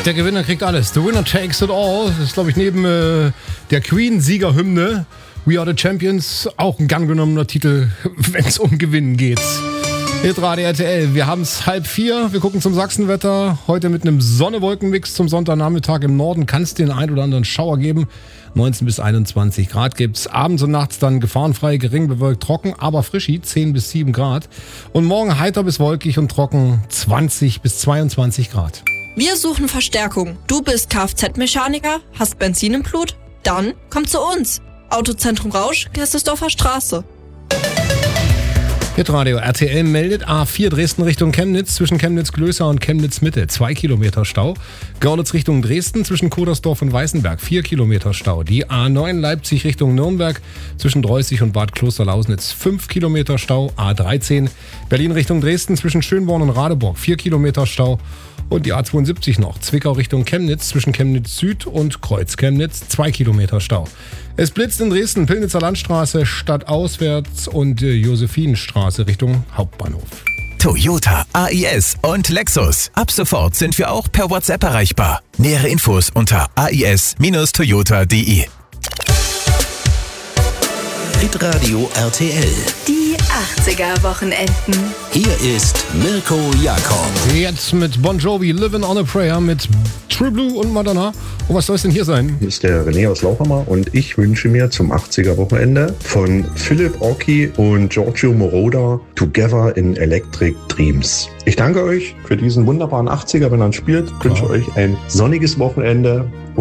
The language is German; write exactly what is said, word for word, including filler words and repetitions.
Der Gewinner kriegt alles. The winner takes it all. Das ist, glaube ich, neben äh, der Queen-Siegerhymne We Are the Champions auch ein gern genommener Titel, wenn es um Gewinnen geht. Hitradio R T L. Wir haben es halb vier. Wir gucken zum Sachsenwetter. Heute mit einem Sonne-Wolken-Mix zum Sonntagnachmittag. Im Norden kann es den ein oder anderen Schauer geben. neunzehn bis einundzwanzig Grad gibt's. Abends und nachts dann gefahrenfrei, gering bewölkt, trocken, aber frischi, zehn bis sieben Grad. Und morgen heiter bis wolkig und trocken, zwanzig bis zweiundzwanzig Grad. Wir suchen Verstärkung. Du bist Kfz-Mechaniker, hast Benzin im Blut? Dann komm zu uns. Autozentrum Rausch, Gerstesdorfer Straße. Hitradio R T L meldet A vier Dresden Richtung Chemnitz zwischen Chemnitz-Glößer und Chemnitz-Mitte. Zwei Kilometer Stau. Görlitz Richtung Dresden zwischen Kodersdorf und Weißenberg. Vier Kilometer Stau. Die A neun Leipzig Richtung Nürnberg zwischen Dreußig und Bad Klosterlausnitz. Fünf Kilometer Stau. A dreizehn Berlin Richtung Dresden zwischen Schönborn und Radeburg. Vier Kilometer Stau. Und die A zweiundsiebzig noch. Zwickau Richtung Chemnitz zwischen Chemnitz Süd und Kreuz Chemnitz. Zwei Kilometer Stau. Es blitzt in Dresden, Pillnitzer Landstraße stadtauswärts und äh, Josephinenstraße Richtung Hauptbahnhof. Toyota, A I S und Lexus. Ab sofort sind wir auch per WhatsApp erreichbar. Nähere Infos unter a i s Bindestrich toyota punkt d e. Hitradio R T L. Die achtziger-Wochenenden. Hier ist Mirko Jakob. Jetzt mit Bon Jovi, Living on a Prayer mit True Blue und Madonna. Und was soll es denn hier sein? Hier ist der René aus Lauchhammer und ich wünsche mir zum achtziger-Wochenende von Philipp Orki und Giorgio Moroder Together in Electric Dreams. Ich danke euch für diesen wunderbaren achtziger, wenn ihr spielt. Ich wünsche euch ein sonniges Wochenende.